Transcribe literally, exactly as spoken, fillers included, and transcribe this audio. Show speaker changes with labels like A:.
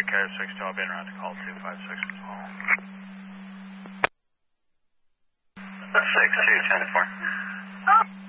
A: three, Carrier six two, I'll be en route to call two five six as well.
B: six two, ten four.